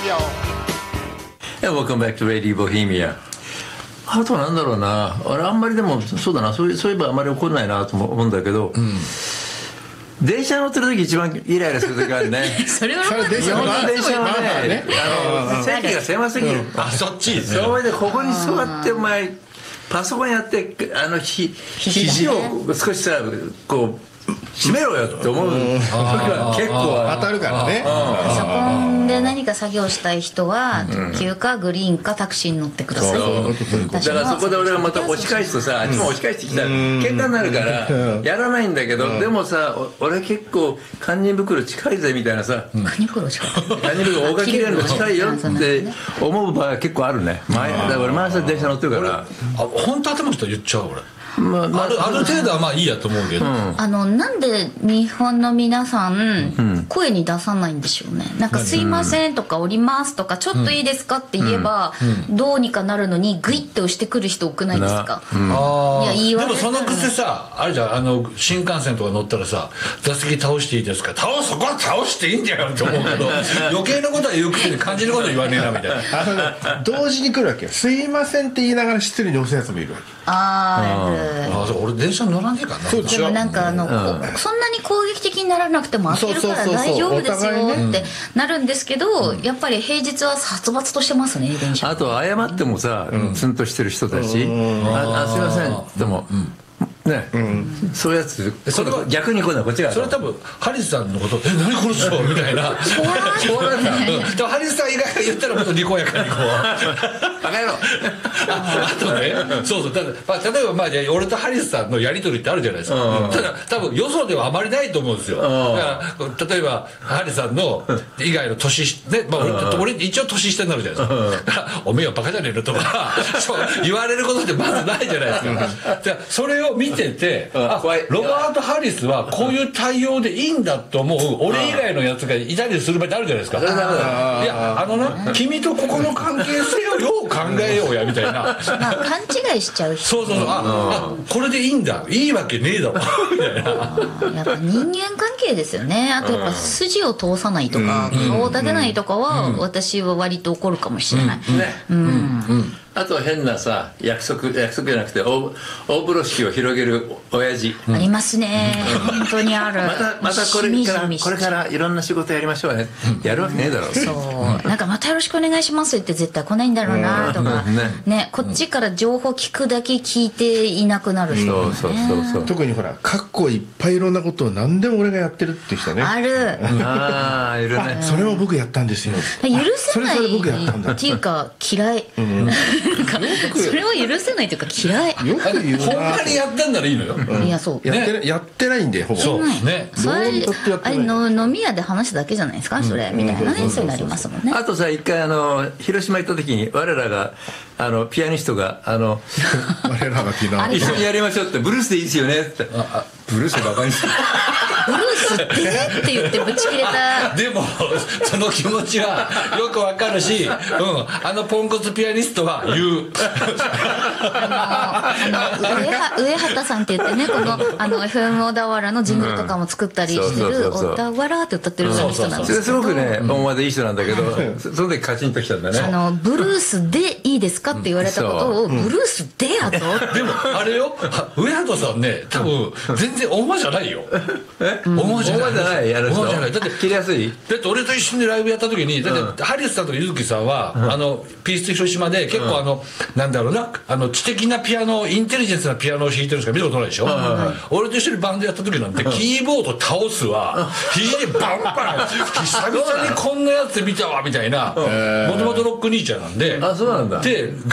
Welcome back to Radio Bohemia. あとなんだろうな、俺あんまりでもそうだな、そういえばあんまり怒らないなと思うんだけど、電車乗ってる時一番イライラする時あるね。 それは日本の電車はね、席が狭すぎる。 あ、そっち。 それでここに座ってお前パソコンやって肘を少しさこう閉めろよって思う時は結構当たるからね。 パソコンで何か作業したい人は特急かグリーンかタクシーに乗ってください。 だからそこで俺がまた押し返すとさ、あっちも押し返してきたら喧嘩になるからやらないんだけど、でもさ、俺結構堪忍袋近いぜみたいなさ、 堪忍袋近い、 堪忍袋大垣レールが近いよって思う場合は結構あるね。だから俺毎朝電車乗ってるから、 本当頭の人言っちゃう俺。ある程度はまあいいやと思うけど、 なんで日本の皆さん声に出さないんでしょうね。なんか「すいません」とか「降ります」とか「ちょっといいですか」って言えばどうにかなるのにグイッて押してくる人多くないですか。いや、言い訳。 でもその癖さあるじゃん。新幹線とか乗ったらさ、座席倒していいですか、そこは倒していいんだよって思うけど、余計なことは言うくせに肝心なことは言わねえなみたいな。 同時に来るわけよ。すいませんって言いながら失礼に押すやつもいるわけ。 俺電車乗らねえからな。 でもなんかそんなに攻撃的にならなくても開けるから大丈夫ですよってなるんですけど、やっぱり平日は殺伐としてますね、電車。 あと謝ってもさ、ツンとしてる人たち、すいませんでもね、そういうやつ、それは逆にこっちが、 それは多分ハリスさんのこと「何この人」みたいな。ハリスさん以外が言ったらもっと利口やから利口。 バカ野郎。 あとね、そう例えばじゃあ俺とハリスさんのやり取りってあるじゃないですか。ただ多分よそではあまりないと思うんですよ。だから例えばハリスさんの以外の年ね、俺一応年下になるじゃないですか。おめえはバカじゃねえのとか言われることってまずないじゃないですか。それを見てて、ロバート・ハリスはこういう対応でいいんだと思う俺以外のやつがいたりする場合ってあるじゃないですか。いや君とここの関係性をよう考えようやみたいな。 勘違いしちゃう人。 そうこれでいいんだ、いいわけねえだろみたいな。 やっぱ人間関係ですよね。あとやっぱ筋を通さないとか顔を立てないとかは私は割と怒るかもしれない。 あと変なさ、約束じゃなくて大風呂敷を広げる親父ありますね。本当にある。 またこれからいろんな仕事やりましょうね。やるわけねえだろ。 そうなんかまたよろしくお願いしますって絶対来ないんだろうなとかね、こっちから情報聞くだけ聞いていなくなる人。 そう特にほら過去いっぱいいろんなことを何でも俺がやってるって人ね。 ある。 いるね。 それも僕やったんだですよ。 許せないっていうか嫌い。それを許せないというか嫌い。 よく言うな。 ほんまにやってんならいいのよ。 いやそうやってないんでほぼ。 そうね。 あれ飲み屋で話すだけじゃないですかそれみたいなね、そうになりますもんね。 あとさ、一回広島行った時に我らがピアニストが我らがピアニスト一緒にやりましょうって、ブルースでいいですよねって。ブルースバカにしてブルースって言ってぶち切れた。 でもその気持ちはよくわかるし、ポンコツピアニストは言う。 上畑さんって言ってね、このFM 小田原のジングルとかも作ったりしてる小田原って歌ってる人なんですよ。 すごくね大間でいい人なんだけど、その時カチンときたんだね。 ブルースでいいですかって言われたことをブルースでやぞ。 でもあれよ、上畑さんね、多分全然大間じゃないよ。大間じゃない。 やる人。 だって切りやすい。 だって俺と一緒にライブやった時に、だってハリスさんと柚木さんはピース広島で結構なんだろうな、知的なピアノ、インテリジェンスなピアノを弾いてるしか見たことないでしょ。俺と一緒にバンドやった時なんてキーボード倒すわ、肘でバンバン、久々にこんなやつ見たわみたいな。もともとロック兄ちゃんなんで。 そうなんだ。 で